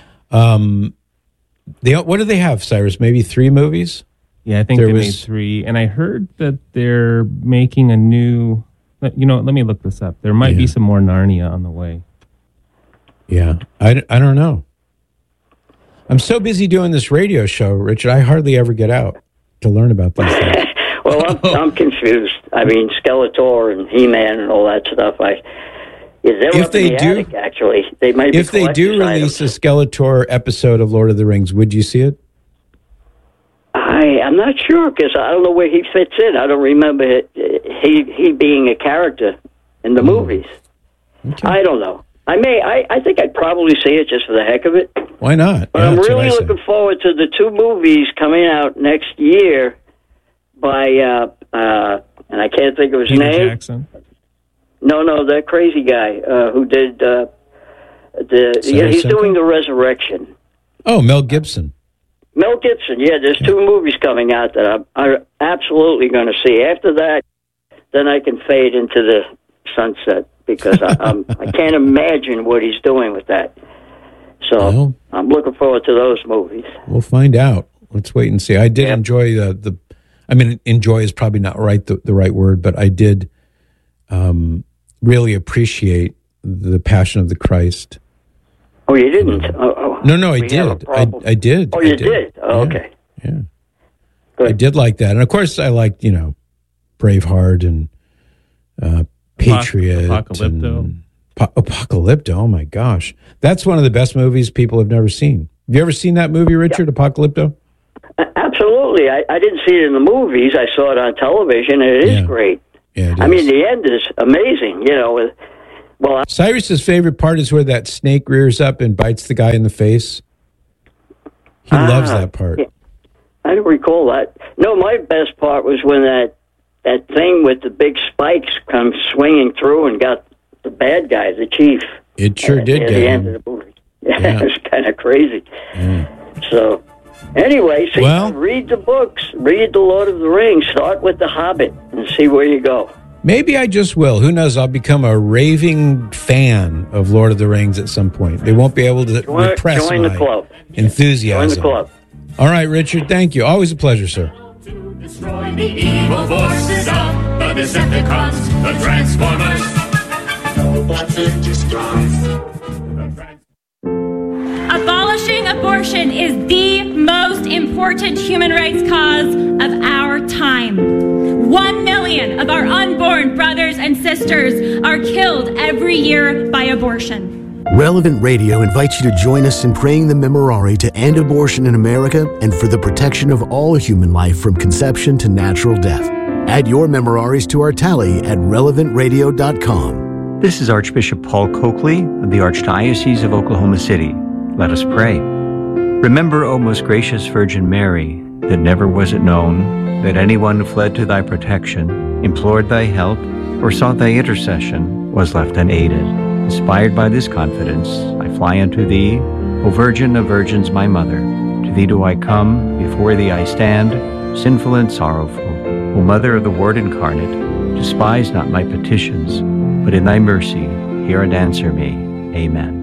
A: Um, they what do they have, Cyrus? Maybe three movies.
P: Yeah, I think
A: There
P: they made
A: was-
P: three. And I heard that they're making a new. You know, what, let me look this up. There might be some more Narnia on the way.
A: Yeah, I, I don't know. I'm so busy doing this radio show, Richard. I hardly ever get out to learn about these things.
Q: Well, I'm, I'm confused. I mean, Skeletor and He-Man and all that stuff. I is they're
A: If
Q: up
A: they
Q: in the
A: do-
Q: attic, actually. They might be
A: If they do
Q: collector's
A: release
Q: items.
A: a Skeletor episode of Lord of the Rings, would you see it?
Q: I I'm not sure because I don't know where he fits in. I don't remember it, he he being a character in the
A: Hmm.
Q: movies. I don't know. I may. I, I think I'd probably see it just for the heck of it.
A: Why not?
Q: But
A: Yeah,
Q: I'm
A: that's what
Q: really
A: I say.
Q: looking forward to the two movies coming out next year by uh, uh, and I can't think of his
P: Peter
Q: name.
P: Jackson.
Q: No, no, that crazy guy uh, who did uh, the. Yeah, he's
A: Simca?
Q: doing the Resurrection.
A: Oh, Mel Gibson.
Q: Mel Gibson. Yeah, there's two movies coming out that I'm, I'm absolutely going to see. After that, then I can fade into the sunset because I, I'm, I can't imagine what he's doing with that. So
A: Well.
Q: I'm looking forward to those movies.
A: We'll find out. Let's wait and see. I did enjoy the, the I mean, enjoy is probably not right the, the right word, but I did um, really appreciate the Passion of the Christ.
Q: Oh, you didn't? Oh, oh.
A: No, no, I
Q: We have a
A: did. I,
Q: problem.
A: I did.
Q: Oh,
A: I
Q: you did? Oh, okay.
A: Yeah. I did like that. And of course, I liked, you know, Braveheart and uh, Patriot.
P: Apocalypto.
A: And po- Apocalypto, oh my gosh. That's one of the best movies people have never seen. Have you ever seen that movie, Richard, yeah. Apocalypto?
Q: Absolutely. I, I didn't see it in the movies. I saw it on television, and it is
A: yeah.
Q: great.
A: Yeah, it
Q: I
A: is.
Q: mean, the end is amazing, you know. With, well, I,
A: Cyrus's favorite part is where that snake rears up and bites the guy in the face. He
Q: ah,
A: loves that part.
Q: Yeah. I don't recall that. No, my best part was when that that thing with the big spikes comes swinging through and got the bad guy, the chief.
A: It sure
Q: at,
A: did
Q: at
A: get
Q: the
A: him.
Q: end of the movie. Yeah,
A: Yeah.
Q: it was kind of crazy.
A: Yeah.
Q: So, anyway, so
A: Well-
Q: you read the books, read The Lord of the Rings, start with The Hobbit, and see where you go.
A: Maybe I just will. Who knows? I'll become a raving fan of Lord of the Rings at some point. They won't be able to
Q: Join,
A: repress
Q: join
A: my
Q: the club.
A: enthusiasm.
Q: Join the club.
A: All right, Richard, thank you. Always a pleasure, sir.
R: Destroy the evil forces of the Decepticons, the Transformers. Robots in disguise.
S: Abolishing abortion is the most important human rights cause of our time. One million of our unborn brothers and sisters are killed every year by abortion.
G: Relevant Radio invites you to join us in praying the Memorare to end abortion in America and for the protection of all human life from conception to natural death. Add your Memoraries to our tally at relevant radio dot com.
T: This is Archbishop Paul Coakley of the Archdiocese of Oklahoma City. Let us pray. Remember, O most gracious Virgin Mary, that never was it known that anyone who fled to thy protection, implored thy help, or sought thy intercession was left unaided. Inspired by this confidence, I fly unto thee, O Virgin of Virgins, my Mother. To thee do I come, before thee I stand, sinful and sorrowful. O Mother of the Word incarnate, despise not my petitions, but in thy mercy hear and answer me. Amen.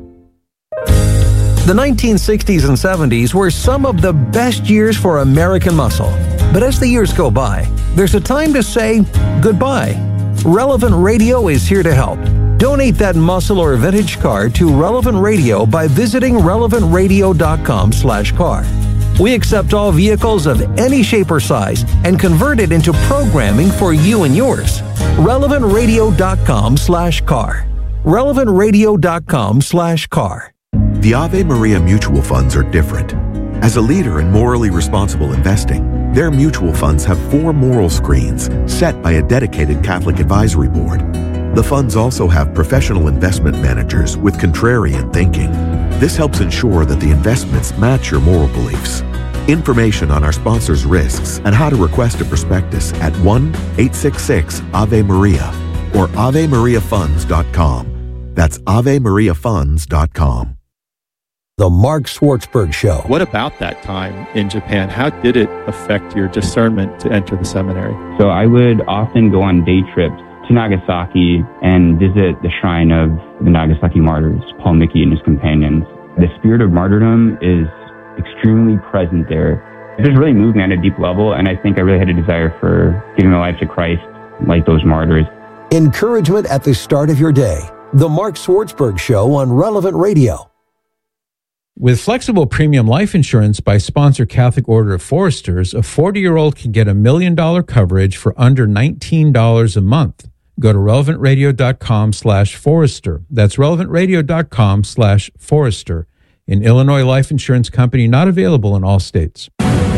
U: The nineteen sixties and seventies were some of the best years for American muscle. But as the years go by, there's a time to say goodbye. Relevant Radio is here to help. Donate that muscle or vintage car to Relevant Radio by visiting relevant radio dot com slash car. We accept all vehicles of any shape or size and convert it into programming for you and yours. relevant radio dot com slash car. relevant radio dot com slash car.
I: The Ave Maria mutual funds are different. As a leader in morally responsible investing, their mutual funds have four moral screens set by a dedicated Catholic advisory board. The funds also have professional investment managers with contrarian thinking. This helps ensure that the investments match your moral beliefs. Information on our sponsors' risks and how to request a prospectus at one eight six six Ave Maria or ave maria funds dot com. That's ave maria funds dot com.
U: The Mark Schwartzberg Show.
V: What about that time in Japan? How did it affect your discernment to enter the seminary?
W: So I would often go on day trips to Nagasaki and visit the shrine of the Nagasaki martyrs, Paul Mickey and his companions. The spirit of martyrdom is extremely present there. It just really moved me on a deep level, and I think I really had a desire for giving my life to Christ like those martyrs.
U: Encouragement at the start of your day. The Mark Schwartzberg Show on Relevant Radio.
A: With flexible premium life insurance by sponsor Catholic Order of Foresters, a forty-year-old can get a million dollar coverage for under nineteen dollars a month. Go to relevant radio dot com slash forester. That's relevant radio dot com slash forester. An Illinois life insurance company not available in all states.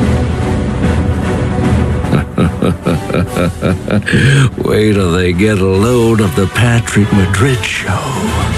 X: Wait till they get a load of the Patrick Madrid Show.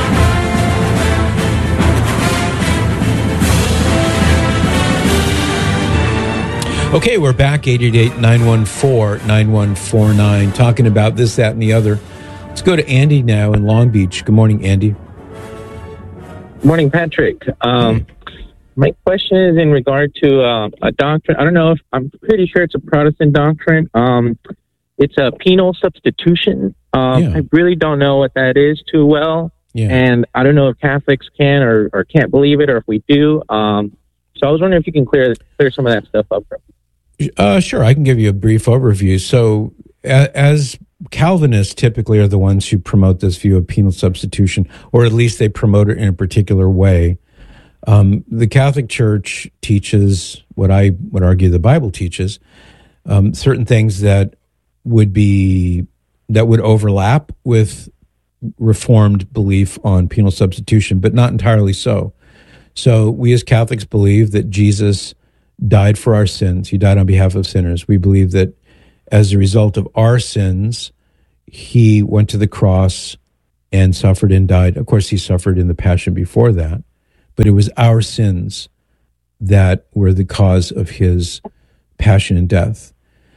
A: Okay, we're back, eight eight eight, nine one four, nine one four nine, talking about this, that, and the other. Let's go to Andy now in Long Beach. Good morning, Andy.
Y: Morning, Patrick. Um, my question is in regard to uh, a doctrine. I don't know if, I'm pretty sure it's a Protestant doctrine. Um, it's a penal substitution. Um,
A: Yeah.
Y: I really don't know what that is too well.
A: Yeah.
Y: And I don't know if Catholics can or, or can't believe it, or if we do. Um, so I was wondering if you can clear clear some of that stuff up for me.
A: Uh, sure, I can give you a brief overview. So, a- as Calvinists typically are the ones who promote this view of penal substitution, or at least they promote it in a particular way. Um, the Catholic Church teaches what I would argue the Bible teaches, um, certain things that would be that would overlap with Reformed belief on penal substitution, but not entirely so. So we as Catholics believe that Jesus died for our sins. He died on behalf of sinners. We believe that as a result of our sins, he went to the cross and suffered and died. Of course, he suffered in the Passion before that, but it was our sins that were the cause of his passion and death.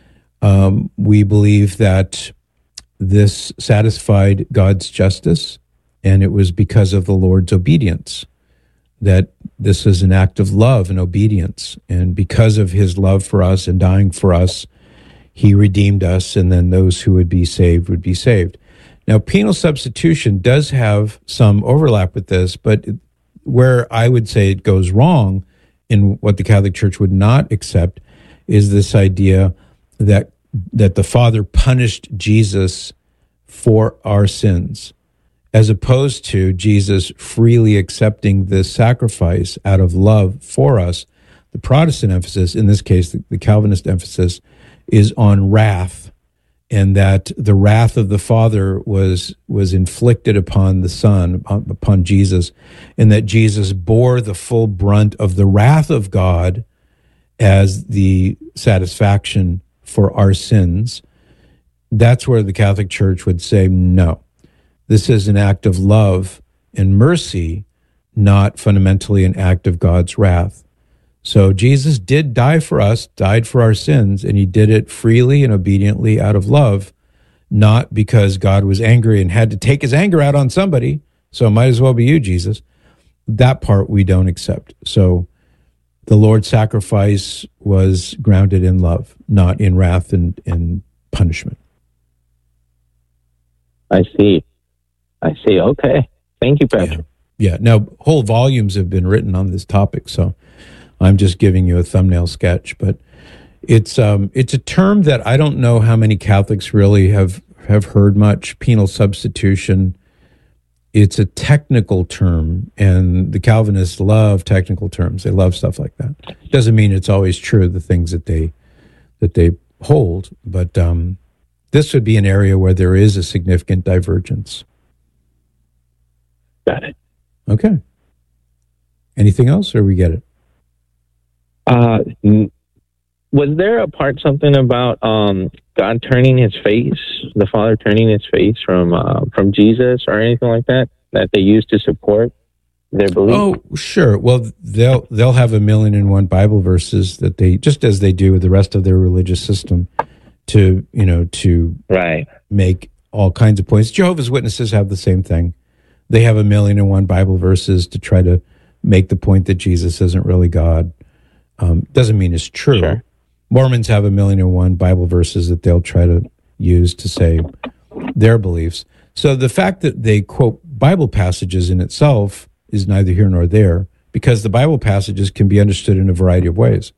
A: Um, we believe that this satisfied God's justice, and it was because of the Lord's obedience, that this is an act of love and obedience. And because of his love for us and dying for us, he redeemed us, and then those who would be saved would be saved. Now, penal substitution does have some overlap with this, but where I would say it goes wrong in what the Catholic Church would not accept is this idea that that the Father punished Jesus for our sins, as opposed to Jesus freely accepting this sacrifice out of love for us. The Protestant emphasis, in this case, the, the Calvinist emphasis, is on wrath, and that the wrath of the Father was was inflicted upon the Son, upon, upon Jesus, and that Jesus bore the full brunt of the wrath of God as the satisfaction for our sins. That's where the Catholic Church would say, no, this is an act of love and mercy, not fundamentally an act of God's wrath. So Jesus did die for us, died for our sins, and he did it freely and obediently out of love, not because God was angry and had to take his anger out on somebody, so it might as well be you, Jesus. That part we don't accept. So the Lord's sacrifice was grounded in love, not in wrath and, and punishment.
Y: I see. I see. Okay. Thank you, Patrick.
A: Yeah. yeah. Now, whole volumes have been written on this topic, so I'm just giving you a thumbnail sketch. But it's um, it's a term that I don't know how many Catholics really have, have heard much, penal substitution. It's a technical term, and the Calvinists love technical terms. They love stuff like that. Doesn't mean it's always true, the things that they that they hold, but um, this would be an area where there is a significant divergence.
Y: Got it.
A: Okay. Anything else, or we get it?
Y: Uh, was there a part, something about um, God turning his face, the Father turning his face from uh, from Jesus or anything like that, that they used to support their belief?
A: Oh, sure. Well, they'll they'll have a million and one Bible verses that they, just as they do with the rest of their religious system, to, you know, to
Y: right.
A: make all kinds of points. Jehovah's Witnesses have the same thing. They have a million and one Bible verses to try to make the point that Jesus isn't really God. Um, doesn't mean it's true.
Y: Sure.
A: Mormons have a million and one Bible verses that they'll try to use to say their beliefs. So the fact that they quote Bible passages in itself is neither here nor there, because the Bible passages can be understood in a variety of ways.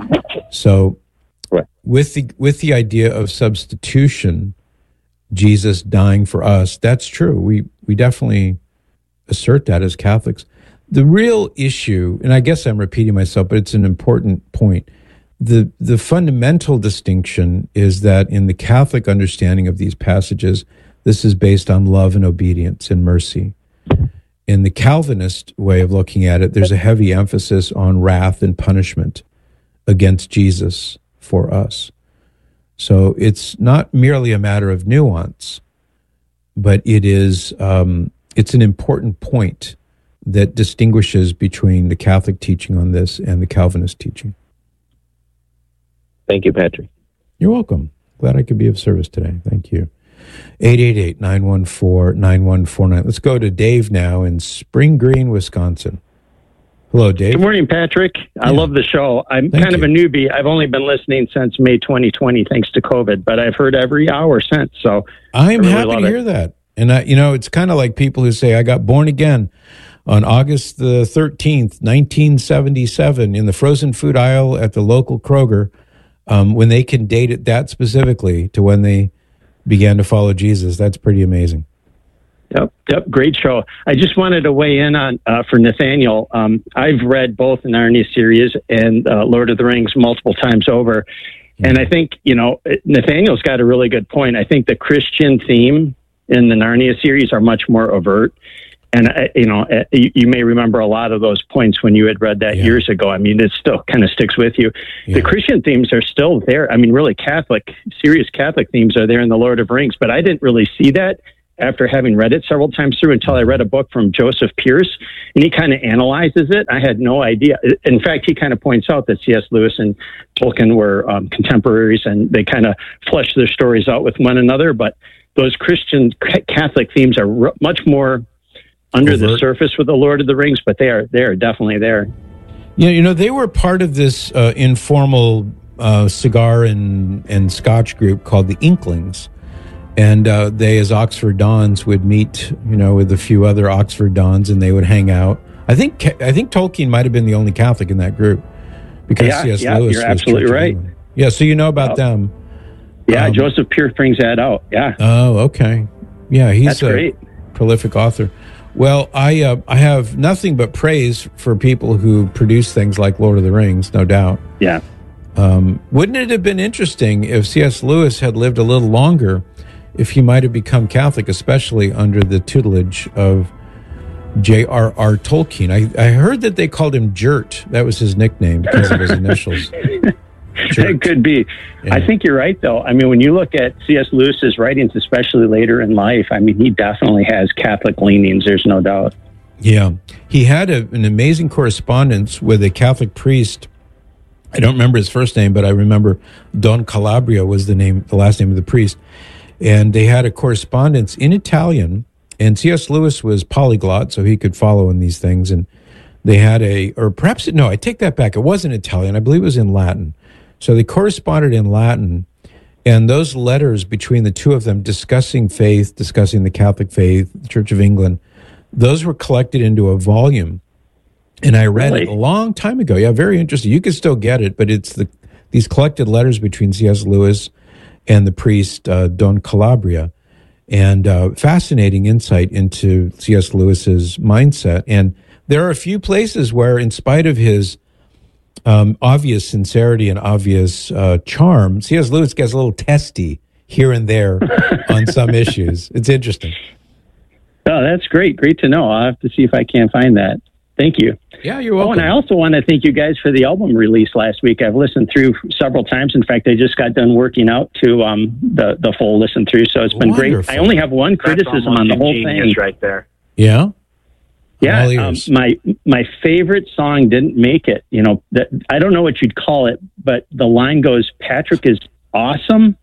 A: So
Y: right.
A: with the with the idea of substitution, Jesus dying for us, that's true. We we definitely assert that as Catholics. The real issue, and I guess I'm repeating myself, but it's an important point. The the fundamental distinction is that in the Catholic understanding of these passages, this is based on love and obedience and mercy. In the Calvinist way of looking at it, there's a heavy emphasis on wrath and punishment against Jesus for us. So it's not merely a matter of nuance, but it is um, it's an important point that distinguishes between the Catholic teaching on this and the Calvinist teaching.
Y: Thank you, Patrick.
A: You're welcome. Glad I could be of service today. Thank you. eight eight eight, nine one four, nine one four nine. Let's go to Dave now in Spring Green, Wisconsin. Hello, Dave.
B: Good morning, Patrick. I
A: Yeah.
B: love the show. I'm
A: Thank
B: kind of a newbie. I've only been listening since May twenty twenty, thanks to COVID, but I've heard every hour since. So
A: I'm
B: I really
A: happy
B: love
A: to
B: it.
A: hear that. And, I, you know, it's kind of like people who say, I got born again on August the thirteenth, nineteen seventy-seven, in the frozen food aisle at the local Kroger, um, when they can date it that specifically to when they began to follow Jesus. That's pretty amazing.
B: Yep, yep, great show. I just wanted to weigh in on uh, for Nathaniel. Um, I've read both the Narnia series and uh, Lord of the Rings multiple times over, And I think, you know, Nathaniel's got a really good point. I think the Christian theme in the Narnia series are much more overt. And, uh, you know, uh, you, you may remember a lot of those points when you had read that yeah. years ago. I mean, it still kind of sticks with you. Yeah. The Christian themes are still there. I mean, really Catholic, serious Catholic themes are there in The Lord of the Rings. But I didn't really see that after having read it several times through until I read a book from Joseph Pierce, and he kind of analyzes it. I had no idea. In fact, he kind of points out that C S Lewis and Tolkien were um, contemporaries, and they kind of fleshed their stories out with one another. But those Christian Catholic themes are r- much more under Overt. the surface with The Lord of the Rings, but they are they are definitely there.
A: Yeah, you know, they were part of this uh, informal uh, cigar and, and scotch group called the Inklings. And uh, they, as Oxford Dons, would meet, you know, with a few other Oxford Dons, and they would hang out. I think I think Tolkien might have been the only Catholic in that group, because
B: yeah,
A: C S
B: yeah,
A: Lewis
B: you're
A: was
B: absolutely right.
A: England. Yeah, so you know about
B: oh.
A: them.
B: Yeah,
A: um,
B: Joseph Pierce brings that out. Yeah.
A: Oh, okay. Yeah, he's
B: That's
A: a
B: great.
A: prolific author. Well, I uh, I have nothing but praise for people who produce things like Lord of the Rings, no doubt.
B: Yeah.
A: Um, wouldn't it have been interesting if C S Lewis had lived a little longer, if he might have become Catholic, especially under the tutelage of J R R Tolkien? I, I heard that they called him Jert. That was his nickname because of his initials.
B: It could be. Yeah. I think you're right, though. I mean, when you look at C S Lewis's writings, especially later in life, I mean, he definitely has Catholic leanings. There's no doubt.
A: Yeah. He had a, an amazing correspondence with a Catholic priest. I don't remember his first name, but I remember Don Calabria was the name, the last name of the priest. And they had a correspondence in Italian, and C S Lewis was polyglot, so he could follow in these things. And they had a, or perhaps, no, I take that back. It wasn't Italian. I believe it was in Latin. So they corresponded in Latin, and those letters between the two of them discussing faith, discussing the Catholic faith, the Church of England, those were collected into a volume. And I read really? it a long time ago. Yeah, very interesting. You can still get it, but it's the these collected letters between C S Lewis and the priest uh, Don Calabria, and uh, fascinating insight into C S Lewis's mindset. And there are a few places where, in spite of his um, obvious sincerity and obvious uh, charm, C S Lewis gets a little testy here and there on some issues. It's interesting.
B: Oh, that's great. Great to know. I'll have to see if I can find that. Thank you.
A: Yeah, you're welcome.
B: Oh, and I also want to thank you guys for the album release last week. I've listened through several times. In fact, I just got done working out to um, the the full listen through, so it's been
A: Wonderful.
B: great. I only have one criticism on the whole thing.
C: Right there.
A: Yeah.
B: Yeah, um, my my favorite song didn't make it. You know, that I don't know what you'd call it, but the line goes, "Patrick is awesome,"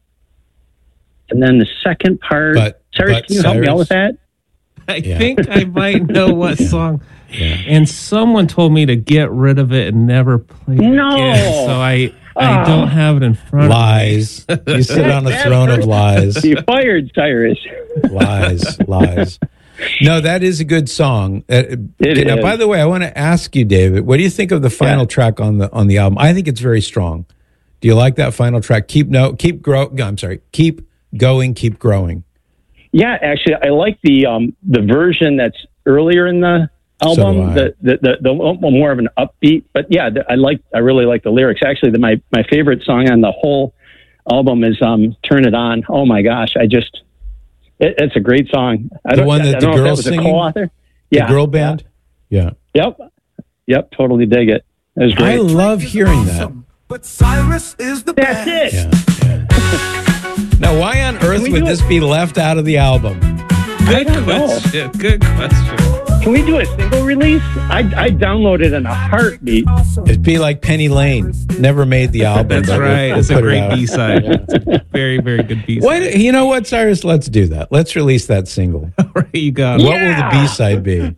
B: and then the second part.
A: But,
B: Cyrus,
A: but
B: can you
A: Cyrus,
B: help me out with that?
P: I
A: Yeah.
P: think I might know what
A: Yeah.
P: song.
A: Yeah.
P: And someone told me to get rid of it and never play it
B: No.
P: again. So I, I
B: Oh.
P: don't have it in front
A: Lies.
P: of me.
A: You sit on a throne of lies.
B: You fired Cyrus.
A: Lies, lies. No, that is a good song. Uh,
B: It
A: now,
B: is.
A: by the way, I want to ask you, David, what do you think of the final
B: Yeah.
A: track on the on the album? I think it's very strong. Do you like that final track? Keep no, keep grow. I'm sorry, keep going, keep growing.
B: Yeah, actually, I like the um, the version that's earlier in the
A: So
B: album,
A: do I.
B: the, the the the more of an upbeat. But yeah, the, I like I really like the lyrics. Actually, the, my my favorite song on the whole album is um, "Turn It On." Oh my gosh, I just it, it's a great song. I
A: The
B: don't,
A: one
B: I
A: that
B: don't
A: the
B: know if
A: girls
B: that was
A: singing?
B: a co-author.
A: The
B: Yeah,
A: girl band. Yeah,
B: Yep, yep, totally dig it. It was great.
A: I love hearing that.
R: But Cyrus is the
B: That's
R: best.
B: it.
A: Yeah, yeah. Now, why on earth
B: we
A: would
B: do
A: this
B: it?
A: be left out of the album?
P: Good
B: don't know.
P: question. Good question.
B: Can we do a single release? I I downloaded in a heartbeat.
A: It'd be like Penny Lane, never made the album.
P: That's
A: but we'll-
P: right.
A: we'll
P: It's a
A: put it
P: great
A: out.
P: B-side. It's a very, very good B-side.
A: Why, you know what, Cyrus? Let's do that. Let's release that single.
P: Right, you got it.
A: What will the B side be?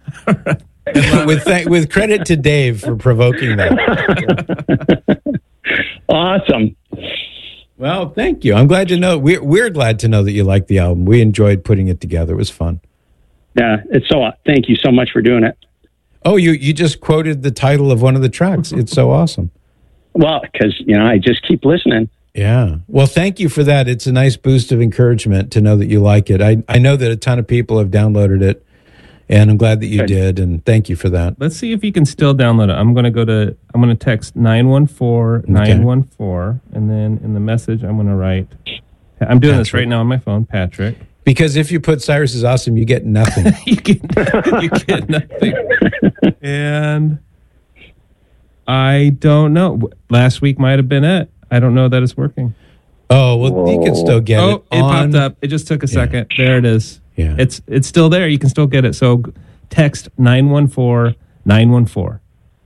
A: with th- with credit to Dave for provoking that.
B: Awesome.
A: Well, thank you. I'm glad to know. We're we're glad to know that you liked the album. We enjoyed putting it together. It was fun.
B: Yeah, it's so. Thank you so much for doing it.
A: Oh, you you just quoted the title of one of the tracks. It's so awesome.
B: Well, because you know, I just keep listening.
A: Yeah. Well, thank you for that. It's a nice boost of encouragement to know that you like it. I I know that a ton of people have downloaded it, and I'm glad that you
B: Good.
A: did. And thank you for that.
P: Let's see if you can still download it. I'm going to go to I'm going to text nine one four, nine one four, and then in the message, I'm going to write, I'm doing Patrick. This right now on my phone, Patrick.
A: Because if you put Cyrus is awesome, you get nothing.
P: you, get, you get nothing. And I don't know. Last week might have been it. I don't know that it's working.
A: Oh, well, Whoa. You can still get
P: oh,
A: it.
P: Oh, it
A: on...
P: popped up. It just took a second.
A: Yeah.
P: There it is.
A: Yeah.
P: It's it's still there. You can still get it. So text nine one four, nine one four.